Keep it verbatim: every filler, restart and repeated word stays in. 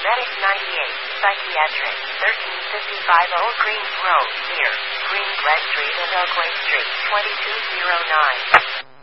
Medic ninety-eight, Psychiatric, thirteen fifty-five Old Greens Road, near Green Glen Street and Oakway Street, twenty-two oh nine.